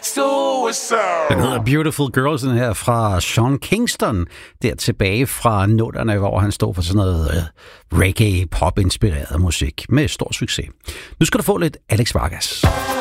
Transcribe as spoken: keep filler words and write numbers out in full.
suicide. Den hedder Beautiful Girls, den her fra Sean Kingston, der tilbage fra nullerne, hvor han stod for sådan noget uh, reggae, pop-inspireret musik med stor succes. Nu skal du få lidt Alex Vargas.